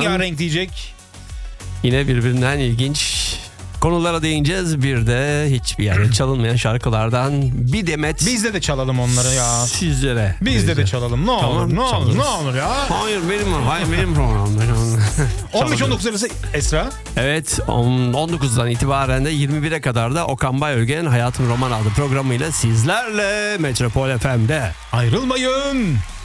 rengarenk diyecek. Yine birbirinden ilginç konulara değineceğiz. Bir de hiçbir yerde çalınmayan şarkılardan bir demet. Bizde de çalalım onları ya. Sizlere. Bizde de çalalım. Ne olur, Tamam, ne olur, çalarız. ne olur ya. Hayır benim program. 15-19 arası Esra. Evet, 19'dan itibaren de 21'e kadar da Okan Bayülgen Hayatım Roman adlı programıyla sizlerle Metropol FM'de. Ayrılmayın.